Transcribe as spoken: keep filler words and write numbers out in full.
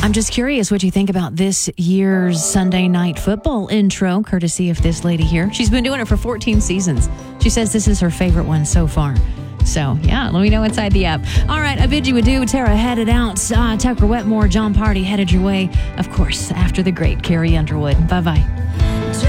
I'm just curious what you think about this year's Sunday Night Football intro, courtesy of this lady here. She's been doing it for fourteen seasons. She says this is her favorite one so far. So, yeah, let me know inside the app. All right, I bid you adieu. Tara headed out. Uh, Tucker Wetmore, John Party headed your way. Of course, after the great Carrie Underwood. Bye-bye.